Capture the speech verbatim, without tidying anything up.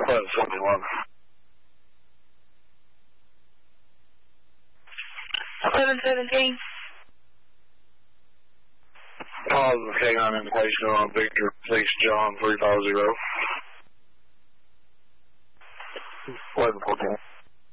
eleven seventy-one. eleven seventeen. Positive canine indication on Victor six John three five zero. eleven fourteen.